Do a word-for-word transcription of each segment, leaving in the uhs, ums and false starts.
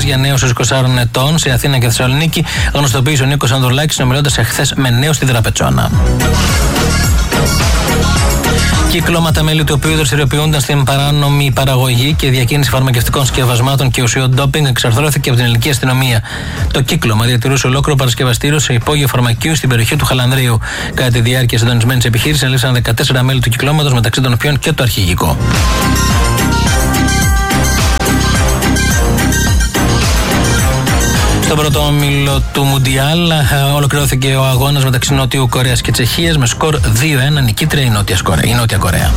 για νέους έως είκοσι τεσσάρων ετών σε Αθήνα και Θεσσαλονίκη, γνωστοποίησε ο Νίκος Ανδρουλάκης συνομιλώντας εχθές με νέους στη Δραπετσόνα. Κύκλωμα, μέλη του οποίου δραστηριοποιούνταν στην παράνομη παραγωγή και διακίνηση φαρμακευτικών σκευασμάτων και ουσιών ντόπινγκ, εξαρθρώθηκε από την ελληνική αστυνομία. Το κύκλωμα διατηρούσε ολόκληρο παρασκευαστήριο σε υπόγειο φαρμακείου στην περιοχή του Χαλανδρίου. Κατά τη διάρκεια συντονισμένης επιχείρησης, ελήφθησαν δεκατέσσερα μέλη του κυκλώματος, μεταξύ των οποίων και το αρχηγικό. Στον πρώτο όμιλο του Μουντιάλ ολοκληρώθηκε ο αγώνας μεταξύ Νότιου Κορέας και Τσεχίας με σκορ δύο ένα, νικήτρια η Νότια, η Νότια Κορέα.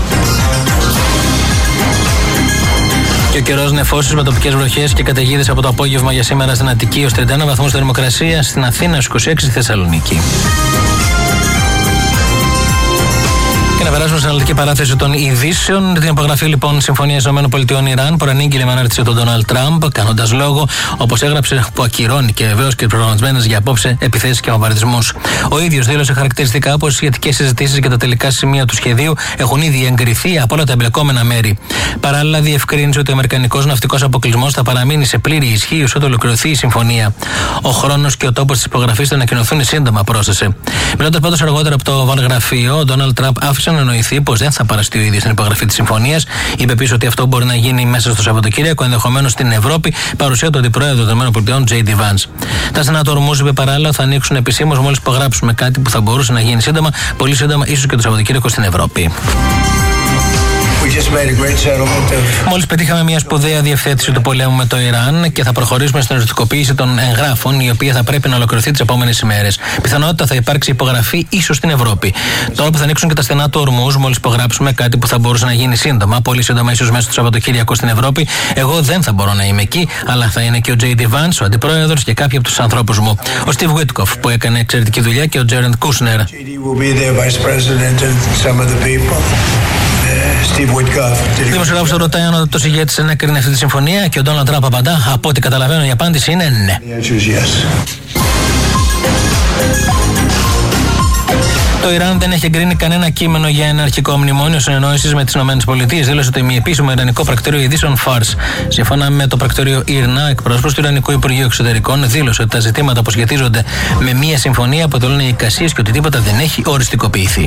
Και ο καιρός νεφώσεις με τοπικές βροχές και καταιγίδες από το απόγευμα για σήμερα στην Αττική ως τριάντα ένα βαθμούς θερμοκρασία, στην Αθήνα ως είκοσι έξι, στη Θεσσαλονίκη. Και να περάσουμε στην αναλυτική παράθεση των ειδήσεων. Την υπογραφή λοιπόν συμφωνίας ΗΠΑ-Ιράν προανήγγειλε με ανάρτηση τον Ντόναλντ Τραμπ, κάνοντας λόγο, όπως έγραψε, που ακυρώνει και βεβαίως και προγραμματισμένες για απόψε επιθέσεις και βομβαρδισμούς. Ο ίδιος δήλωσε χαρακτηριστικά πως οι σχετικές συζητήσεις για τα τελικά σημεία του σχεδίου έχουν ήδη εγκριθεί από όλα τα εμπλεκόμενα μέρη. Παράλληλα, διευκρίνησε ότι ο αμερικανικός ναυτικός αποκλεισμός θα παραμείνει σε πλήρη ισχύ όσο ολοκληρωθεί η συμφωνία. Ο χρόνος και ο τόπος της υπογραφής θα ανακοινωθούν σύντομα, πρόσθεσε. Μιλώντας πάντως αργότερα από το Βαλγραφείο, ο Ντόναλντ Τραμπ άφησε να εννοηθεί πως δεν θα παραστεί ο ίδιος στην υπογραφή της συμφωνίας. Είπε επίσης ότι αυτό μπορεί να γίνει μέσα στο Σαββατοκύριακο, ενδεχομένως στην Ευρώπη, παρουσία του αντιπρόεδρου των ΗΠΑ, τζέι ντι Vance. Τα Σενάτορ όμως, είπε παράλληλα, θα ανοίξουν επισήμως μόλις υπογράψουμε, κάτι που θα μπορούσε να γίνει σύντομα, πολύ σύντομα, ίσως και το Σαββατοκύριακο στην Ευρώπη. Μόλις πετύχαμε μια σπουδαία διευθέτηση του πολέμου με το Ιράν και θα προχωρήσουμε στην οριστικοποίηση των εγγράφων, η οποία θα πρέπει να ολοκληρωθεί τις επόμενες ημέρες. Πιθανότητα θα υπάρξει υπογραφή ίσως στην Ευρώπη. Τώρα που θα ανοίξουν και τα στενά του ορμούς, μόλις υπογράψουμε, κάτι που θα μπορούσε να γίνει σύντομα, πολύ σύντομα, ίσως μέσα στο Σαββατοκύριακο στην Ευρώπη, εγώ δεν θα μπορώ να είμαι εκεί, αλλά θα είναι και ο τζέι ντι Vance, ο αντιπρόεδρος και κάποιοι από τους ανθρώπους μου. Ο Steve Witkoff, που έκανε εξαιρετική δουλειά, και ο Jared Kushner. Δημοσιογράφος το ρωτάει αν ο το ηγέτης ενέκρινε αυτή τη συμφωνία και ο Ντόναλντ Τραμπ απαντά: από ό,τι καταλαβαίνω η απάντηση είναι ναι. Το Ιράν δεν έχει εγκρίνει κανένα κείμενο για ένα αρχικό μνημόνιο συνεννόησης με τις ΗΠΑ, δήλωσε το ημιεπίσημο Ιρανικό Πρακτορείο Ειδήσεων Φάρς. Σύμφωνα με το Πρακτορείο Ιρνά, εκπρόσωπος του Ιρανικού Υπουργείου Εξωτερικών δήλωσε ότι τα ζητήματα που σχετίζονται με μία συμφωνία αποτελούν εικασίες και ότι τίποτα δεν έχει οριστικοποιηθεί.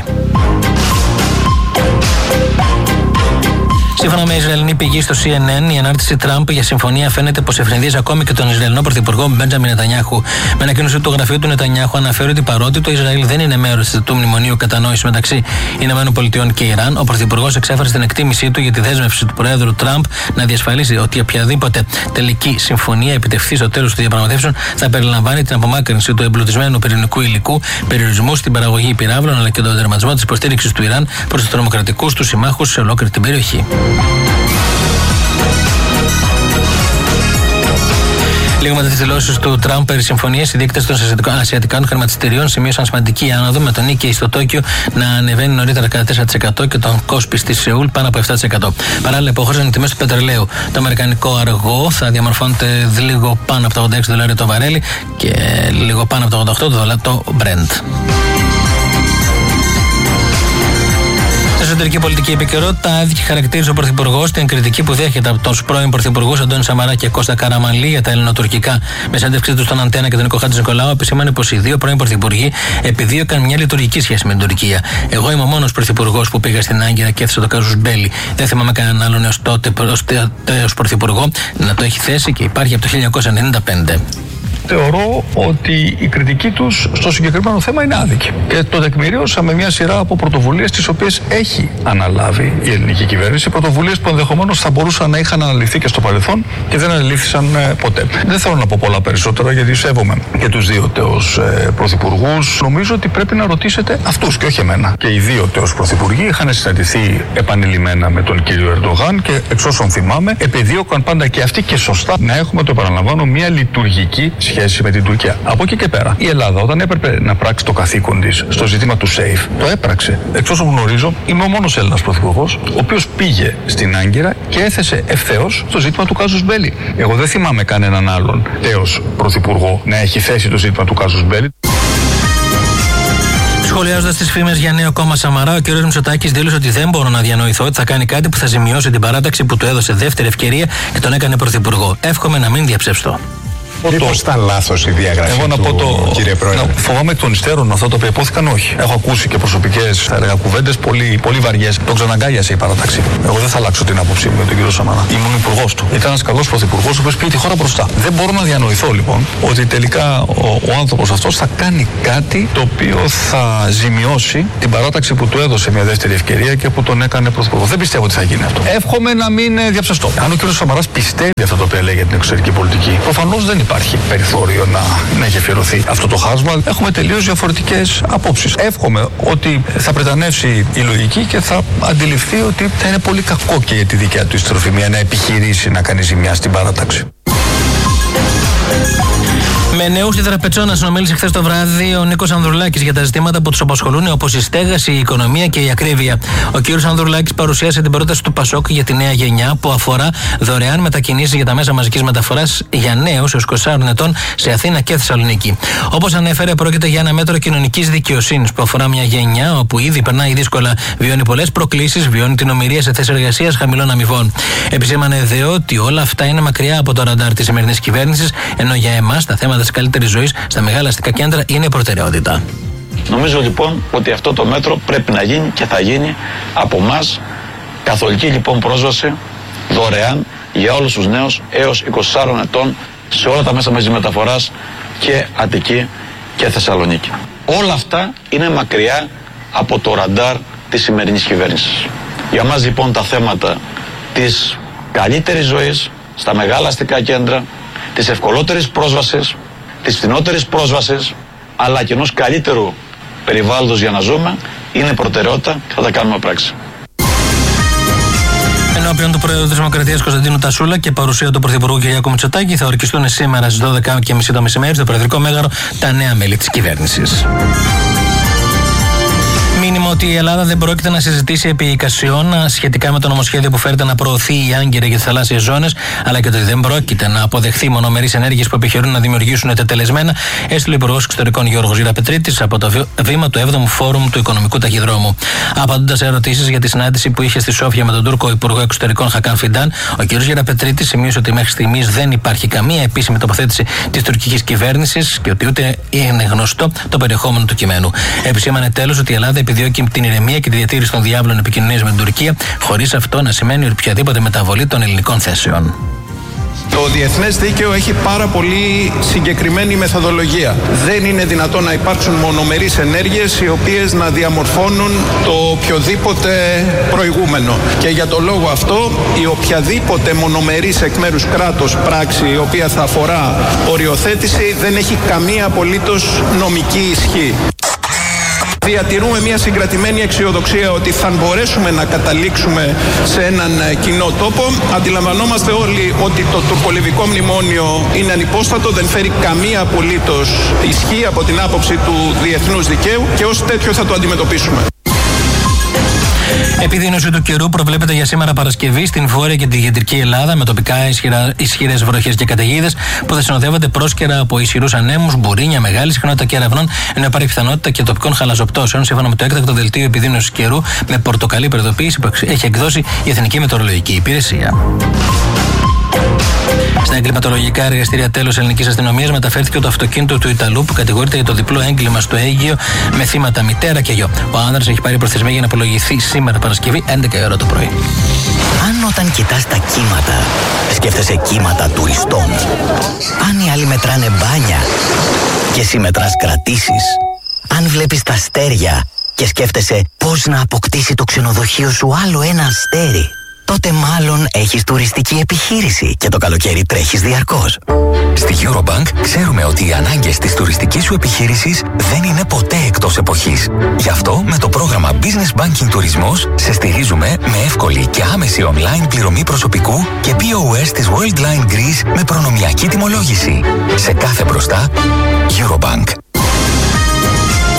Σύμφωνα με Ισραηλινή πηγή στο σι εν εν, η ανάρτηση Τραμπ για συμφωνία φαίνεται πως ευνηδίζει ακόμη και τον Ισραηλινό Πρωθυπουργό Μπέντζαμιν Νετανιάχου. Με ανακοίνωση του γραφείου του Νετανιάχου αναφέρει ότι παρότι το Ισραήλ δεν είναι μέρος του μνημονίου κατανόησης μεταξύ ΗΠΑ και Ιράν, ο Πρωθυπουργός εξέφρασε την εκτίμησή του για τη δέσμευση του Προέδρου Τραμπ να διασφαλίσει ότι οποιαδήποτε τελική συμφωνία επιτευχθεί στο τέλος των διαπραγματεύσεων θα περιλαμβάνει την απομάκρυνση του εμπλουτισμένου πυρηνικού υλικού, περιορισμού στην παραγωγή πυράβλων αλλά και τον τερματισμό της υποστήριξης του Ιράν προς τους τρομοκρατικούς του συμμάχους σε ολόκληρη την περιοχή. Λίγο μετά τις δηλώσεις του Τραμπ περί συμφωνίας, οι δείκτες των ασιατικών χρηματιστηριών σημείωσαν σημαντική άνοδο, με τον Νίκεϊ στο Τόκιο να ανεβαίνει νωρίτερα κατά τέσσερα τοις εκατό και τον Κόσπι στη Σεούλ πάνω από επτά τοις εκατό. Παράλληλα, υποχώρησαν οι τιμές του πετρελαίου. Το αμερικανικό αργό θα διαμορφώνεται λίγο πάνω από τα ογδόντα έξι δολάρια το βαρέλι και λίγο πάνω από τα ογδόντα οκτώ δολάρια το Brent. Εσωτερική πολιτική επικαιρότητα, χαρακτήρισε ο Πρωθυπουργός την κριτική που δέχεται από τους πρώην Πρωθυπουργούς Αντώνη Σαμαρά και Κώστα Καραμανλή για τα ελληνοτουρκικά. Με συνέντευξή του στον Αντένα και τον Νίκο Χατζηνικολάου, επισήμανε πως οι δύο πρώην Πρωθυπουργοί επιδίωκαν μια λειτουργική σχέση με την Τουρκία. Εγώ είμαι ο μόνος Πρωθυπουργός που πήγα στην Άγκυρα και έθεσα το κάζους μπέλι. Δεν θυμάμαι κανέναν άλλον έως τότε ως Πρωθυπουργό να το έχει θέσει και υπάρχει από το χίλια εννιακόσια ενενήντα πέντε. Θεωρώ ότι η κριτική τους στο συγκεκριμένο θέμα είναι άδικη. Και το τεκμηρίωσα με μια σειρά από πρωτοβουλίες τις οποίες έχει αναλάβει η ελληνική κυβέρνηση. Πρωτοβουλίες που ενδεχομένως θα μπορούσαν να είχαν αναλυθεί και στο παρελθόν και δεν αναλύθησαν ε, ποτέ. Δεν θέλω να πω πολλά περισσότερα γιατί σέβομαι και τους δύο τέος ε, πρωθυπουργούς. Νομίζω ότι πρέπει να ρωτήσετε αυτούς και όχι εμένα. Και οι δύο τέος πρωθυπουργοί είχαν συναντηθεί επανειλημμένα με τον κύριο Ερντογάν και εξ όσων θυμάμαι επιδίωκαν πάντα και αυτοί και σωστά να έχουμε, το επαναλαμβάνω, μια λειτουργική σχέση με την Τουρκία. Από εκεί και πέρα, η Ελλάδα, όταν έπρεπε να πράξει το καθήκον της στο ζήτημα του ΣΕΙΦ, το έπραξε. Εξ όσων γνωρίζω, είμαι ο μόνος Έλληνας πρωθυπουργός, ο οποίος πήγε στην Άγκυρα και έθεσε ευθέως το ζήτημα του κάζους μπέλι. Εγώ δεν θυμάμαι κανέναν άλλον τέος πρωθυπουργό να έχει θέσει το ζήτημα του κάζους μπέλι. Σχολιάζοντας τις φήμες για νέο κόμμα Σαμαρά, ο κ. Μητσοτάκης δήλωσε ότι δεν μπορώ να διανοηθώ ότι θα κάνει κάτι που θα ζημιώσει την παράταξη που του έδωσε δεύτερη ευκαιρία και τον έκανε πρωθυπουργό. Εύχομαι να μην διαψευστώ. Μήπως ήταν λάθος η διαγραφή Εγώ να του, πω το, κύριε Πρόεδρε? Να, φοβάμαι εκ των υστέρων αυτά τα οποία υπόθηκαν, όχι. Έχω ακούσει και προσωπικές κουβέντες πολύ, πολύ βαριές. Τον ξαναγκάλιασε η παράταξη. Εγώ δεν θα αλλάξω την άποψή μου με τον κύριο Σαμαρά. Ήμουν υπουργός του. Ήταν ένας καλός πρωθυπουργός, ο οποίος πήγε τη χώρα μπροστά. Δεν μπορώ να διανοηθώ λοιπόν ότι τελικά ο, ο άνθρωπος αυτός θα κάνει κάτι το οποίο θα ζημιώσει την παράταξη που του έδωσε μια δεύτερη ευκαιρία και που τον έκανε πρωθυπουργό. Δεν πιστεύω ότι θα γίνει αυτό. Εύχομαι να μην διαψευστώ. Αν ο κύριος Σαμαράς πιστεύει αυτό το οποίο λέει για την εξωτερική πολιτική, προφανώς δεν υπάρχει περιθώριο να, να έχει αφιερωθεί αυτό το χάσμα. Έχουμε τελείως διαφορετικές απόψεις. Εύχομαι ότι θα πρετανεύσει η λογική και θα αντιληφθεί ότι θα είναι πολύ κακό και για τη δικιά του ιστροφημία να επιχειρήσει να κάνει ζημιά στην παράταξη. Με νέους στη Δραπετσόνα συνομίλησε χθες το βράδυ ο Νίκος Ανδρουλάκης για τα ζητήματα που τους απασχολούν, όπως η στέγαση, η οικονομία και η ακρίβεια. Ο κύριος Ανδρουλάκης παρουσίασε την πρόταση του Πασόκ για τη νέα γενιά που αφορά δωρεάν μετακινήσεις για τα μέσα μαζικής μεταφοράς για νέους έως είκοσι τεσσάρων ετών σε Αθήνα και Θεσσαλονίκη. Όπως ανέφερε, πρόκειται για ένα μέτρο κοινωνικής δικαιοσύνης που αφορά μια γενιά όπου ήδη περνάει δύσκολα, βιώνει πολλές προκλήσεις, βιώνει την ομηρία σε θέσεις εργασίας χαμηλών αμοιβών. Επισήμανε δε ότι όλα αυτά είναι μακριά από το ραντάρ της σημερινής κυβέρνησης, ενώ για εμάς τα θέματα της καλύτερης ζωής στα μεγάλα αστικά κέντρα είναι προτεραιότητα. Νομίζω λοιπόν ότι αυτό το μέτρο πρέπει να γίνει και θα γίνει από εμάς. Καθολική λοιπόν πρόσβαση δωρεάν για όλους τους νέους έως είκοσι τεσσάρων ετών σε όλα τα μέσα μαζικής μεταφοράς και Αττική και Θεσσαλονίκη. Όλα αυτά είναι μακριά από το ραντάρ της σημερινής κυβέρνησης. Για μας λοιπόν τα θέματα της καλύτερης ζωής στα μεγάλα αστικά κέντρα, της ευκολότερης πρόσβασης, της φθηνότερης πρόσβασης, αλλά και ενός καλύτερου περιβάλλοντος για να ζούμε, είναι προτεραιότητα και θα τα κάνουμε πράξη. Ενώπιον του Πρόεδρου της Δημοκρατίας Κωνσταντίνου Τασούλα και παρουσία του Πρωθυπουργού Κυριάκου Μητσοτάκη θα ορκιστούν σήμερα στις δώδεκα και μισή το μεσημέρι στο Προεδρικό Μέγαρο τα νέα μέλη της κυβέρνησης. Μήνυμα ότι η Ελλάδα δεν πρόκειται να συζητήσει επί εικασιών σχετικά με το νομοσχέδιο που φέρεται να προωθεί η Άγκυρα για τις θαλάσσιες ζώνες, αλλά και ότι δεν πρόκειται να αποδεχθεί μονομερείς ενέργειες που επιχειρούν να δημιουργήσουν ετετελεσμένα, έστειλε ο Υπουργός Εξωτερικών Γιώργος Γεραπετρίτης από το βήμα του έβδομου Φόρουμ του Οικονομικού Ταχυδρόμου. Απαντώντας σε ερωτήσεις για τη συνάντηση που είχε στη Σόφια με τον Τούρκο Υπουργό Εξωτερικών Χακάν Φιντάν, ο κ. Γεραπετρίτης σημείωσε ότι μέχρι στιγμής δεν υπάρχει καμία επίσημη τοποθέτηση της τουρκικής κυβέρνησης και ότι ούτε είναι γνωστό το περιεχόμενο του κειμένου. Επισήμανε τέλος ότι η Ελλάδα επιδιώκει την ηρεμία και τη διατήρηση των διάβλων επικοινωνίας με την Τουρκία, χωρίς αυτό να σημαίνει οποιαδήποτε μεταβολή των ελληνικών θέσεων. Το διεθνές δίκαιο έχει πάρα πολύ συγκεκριμένη μεθοδολογία. Δεν είναι δυνατόν να υπάρξουν μονομερείς ενέργειες οι οποίες να διαμορφώνουν το οποιοδήποτε προηγούμενο. Και για το λόγο αυτό η οποιαδήποτε μονομερής εκ μέρους κράτος πράξη η οποία θα αφορά οριοθέτηση δεν έχει καμία απολύτως νομική ισχύ. Διατηρούμε μια συγκρατημένη αισιοδοξία ότι θα μπορέσουμε να καταλήξουμε σε έναν κοινό τόπο. Αντιλαμβανόμαστε όλοι ότι το τουρκολιβικό μνημόνιο είναι ανυπόστατο, δεν φέρει καμία απολύτως ισχύ από την άποψη του διεθνούς δικαίου και ως τέτοιο θα το αντιμετωπίσουμε. Επιδείνωση του καιρού προβλέπεται για σήμερα Παρασκευή στην βόρεια και την κεντρική Ελλάδα με τοπικά ισχυρές βροχές και καταιγίδες που θα συνοδεύονται πρόσκαιρα από ισχυρούς ανέμους, μπουρίνια, μεγάλη συχνότητα κεραυνών, ενώ υπάρχει πιθανότητα και τοπικών χαλαζοπτώσεων σύμφωνα με το έκτακτο δελτίο επιδείνωσης καιρού με πορτοκαλί προειδοποίηση που έχει εκδώσει η Εθνική Μετεωρολογική Υπηρεσία. Στα εγκληματολογικά εργαστήρια τέλος ελληνικής αστυνομίας μεταφέρθηκε το αυτοκίνητο του Ιταλού που κατηγορείται για το διπλό έγκλημα στο Αίγυο με θύματα μητέρα και γιο. Ο άνδρας έχει πάρει προθεσμία για να απολογηθεί σήμερα Παρασκευή έντεκα η ώρα το πρωί. Αν όταν κοιτάς τα κύματα σκέφτεσαι κύματα τουριστών, αν οι άλλοι μετράνε μπάνια και εσύ μετράς κρατήσεις, αν βλέπεις τα αστέρια και σκέφτεσαι πώς να αποκτήσει το ξενοδοχείο σου άλλο ένα αστέρι, τότε μάλλον έχεις τουριστική επιχείρηση και το καλοκαίρι τρέχεις διαρκώς. Στη Eurobank ξέρουμε ότι οι ανάγκες της τουριστικής σου επιχείρησης δεν είναι ποτέ εκτός εποχής. Γι' αυτό με το πρόγραμμα Business Banking Τουρισμός σε στηρίζουμε με εύκολη και άμεση online πληρωμή προσωπικού και πι ο ες της Worldline Greece με προνομιακή τιμολόγηση. Σε κάθε μπροστά, Eurobank.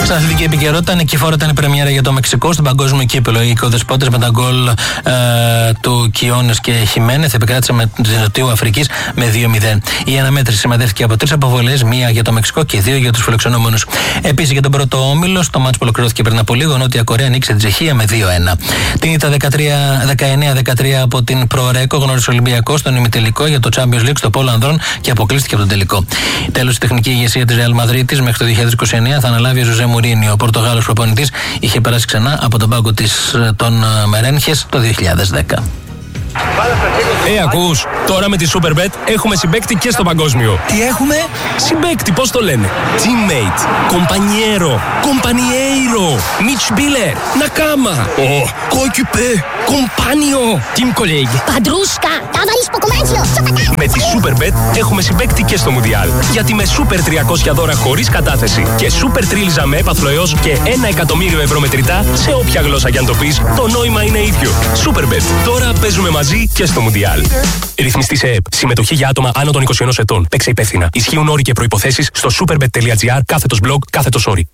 Στην αθλητική επικαιρότητα, νικηφόρα ήταν η πρεμιέρα για το Μεξικό στον παγκόσμιο κύπελο. Οι οικοδεσπότες με τα γκολ ε, του Κιόνες και Χιμένεθ επικράτησαν με την Νοτιού Αφρικής με δύο μηδέν. Η αναμέτρηση συμμετέχθηκε από τρεις αποβολές, μία για το Μεξικό και δύο για τους φιλοξενούμενους. Επίσης για τον πρώτο όμιλο, στο μάτς που ολοκληρώθηκε πριν από λίγο, Νότια Κορέα νίκησε την Τσεχία με δύο ένα. Την ήττα δεκαεννέα δεκατρία από την Προορέκο γνώρισε ο Ολυμπιακός στον ημιτελικό για το Champions League στο Πόλο Ανδρών και αποκλείστηκε από τον τελικό. Τέλος, η τεχνική ηγεσία της Real Madrid μέχρι το δύο χιλιάδες είκοσι εννέα θα αναλάβει ο Ζωζέ Μουρίνιο. Ο Πορτογάλος προπονητής είχε περάσει ξανά από τον πάγκο της, των Μερένχες το δύο χιλιάδες δέκα. Ε, ακούς, τώρα με τη Superbet έχουμε συμπαίκτη και στο παγκόσμιο. Τι έχουμε? Συμπαίκτη, πώς το λένε? Teammate, compañero, compañeiro, Mitspieler, Nakama, oh, coéquipier, compagno, team colleague. Παντρούσκα, ταβαλίς ποκομάτσιο, σοπατά. Με τη Superbet έχουμε συμπαίκτη και στο Μουντιάλ. Γιατί με Super τριακόσια δώρα χωρίς κατάθεση και Super τρίλιζα με έπαθλο έως και ένα εκατομμύριο ευρώ μετρητά σε όποια γλώσσα κι αν το πεις, το νόημα είναι ίδιο. Superbet, τώρα παίζουμε μαζί και στο Μουντιάλ. Ρυθμιστή σε ΕΕΠ. Συμμετοχή για άτομα άνω των είκοσι ενός ετών. Παίξε υπεύθυνα. Ισχύουν όροι και προϋποθέσεις στο superbet.gr κάθετος blog κάθετος όροι.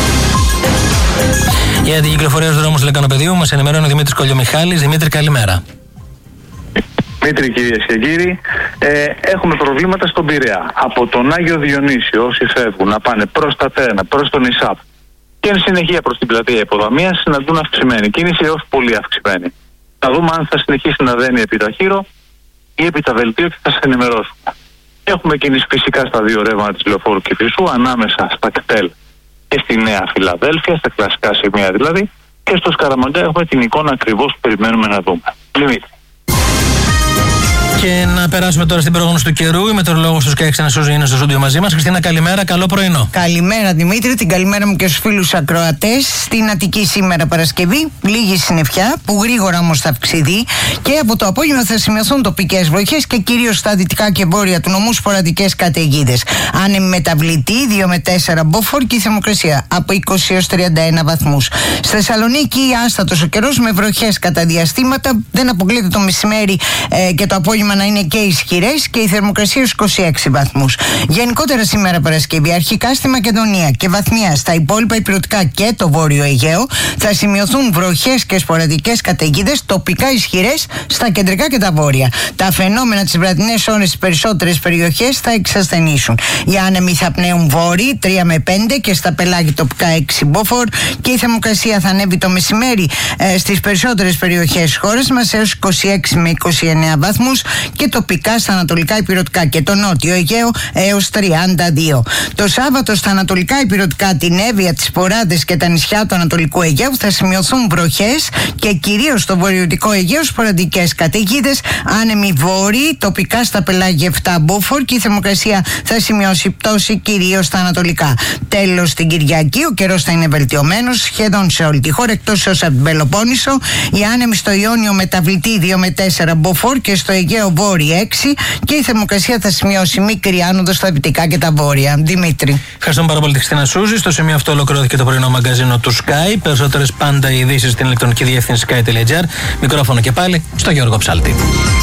Για την κυκλοφορία στους δρόμους του Λεκανοπεδίου μας ενημερώνει ο Δημήτρης Κολιομιχάλης. Δημήτρη, καλημέρα. Δημήτρη, κυρίες και κύριοι, ε, έχουμε προβλήματα στον Πειραιά. Από τον Άγιο Διονύσιο, όσοι φεύγουν να πάνε προς τα Τέρνα, προς τον Ισάπ και εν συνεχεία προς την πλατεία Υποδαμίας, συναντούν αυξημένη κίνηση έως πολύ αυξημένη. Θα δούμε αν θα συνεχίσει να δένει επί τα χείρο ή επί τα βελτίο και θα σας ενημερώσουμε. Έχουμε κίνηση φυσικά στα δύο ρεύματα της Λεωφόρου Κηφισού, ανάμεσα στα ΚΤΕΛ και στη Νέα Φιλαδέλφια, στα κλασικά σημεία δηλαδή, και στο Σκαραμαγκά έχουμε την εικόνα ακριβώς που περιμένουμε να δούμε. Δημήτρη. Και να περάσουμε τώρα στην πρόγνωση του καιρού. Η μετεωρολόγος του Sky Xenasouzi είναι στο στούντιο μαζί μας. Χριστίνα, καλημέρα, καλό πρωινό. Καλημέρα, Δημήτρη, την καλημέρα μου και στους φίλους ακροατές. Στην Αττική σήμερα Παρασκευή, λίγη συννεφιά που γρήγορα όμως θα αυξηθεί και από το απόγευμα θα σημειωθούν τοπικές βροχές και κυρίως στα δυτικά και βόρεια του νομού σποραδικές καταιγίδες. Άνεμη μεταβλητή δύο με τέσσερα μποφόρ και η θερμοκρασία από είκοσι έως τριάντα ένα βαθμούς. Στη Θεσσαλονίκη άστατος ο καιρός με βροχές κατά διαστήματα. Δεν αποκλείεται το μεσημέρι ε, και το απόγευμα να είναι και ισχυρές και η θερμοκρασία στους είκοσι έξι βαθμούς. Γενικότερα σήμερα Παρασκευή, αρχικά στη Μακεδονία και βαθμιά στα υπόλοιπα ηπειρωτικά και το Βόρειο Αιγαίο, θα σημειωθούν βροχές και σποραδικές καταιγίδες, τοπικά ισχυρές στα κεντρικά και τα βόρεια. Τα φαινόμενα τις βραδινές ώρες στις περισσότερες περιοχές θα εξασθενήσουν. Οι άνεμοι θα πνέουν βόρειοι τρία με πέντε και στα πελάγη τοπικά έξι μποφόρ και η θερμοκρασία θα ανέβει το μεσημέρι ε, στις περισσότερες περιοχές της χώρας μας έως είκοσι έξι με είκοσι εννέα βαθμούς και τοπικά στα ανατολικά ηπειρωτικά και το νότιο Αιγαίο έως τριάντα δύο. Το Σάββατο στα ανατολικά ηπειρωτικά, την Εύβοια, τις Ποράδες και τα νησιά του Ανατολικού Αιγαίου θα σημειωθούν βροχές και κυρίως στο βορειοδυτικό Αιγαίο σποραδικές καταιγίδες, άνεμοι βόρειοι, τοπικά στα πελάγια επτά μποφόρ και η θερμοκρασία θα σημειώσει πτώση κυρίως στα ανατολικά. Τέλος, την Κυριακή ο καιρός θα είναι βελτιωμένος σχεδόν σε όλη τη χώρα εκτός από την Πελοπόννησο. Οι άνεμοι στο Ιόνιο μεταβλητή δύο με τέσσερα μποφόρ και στο Αιγαίο βόρειο έξι και η θερμοκρασία θα σημειώσει μικρή άνοδο στα δυτικά και τα βόρεια. Δημήτρη. Ευχαριστούμε πάρα πολύ τη Χριστίνα Σούζη. Στο σημείο αυτό ολοκληρώθηκε το πρωινό μαγκαζίνο του Sky. Περισσότερες πάντα ειδήσεις στην ηλεκτρονική διεύθυνση sky τελεία gr. Μικρόφωνο και πάλι στο Γιώργο Ψάλτη.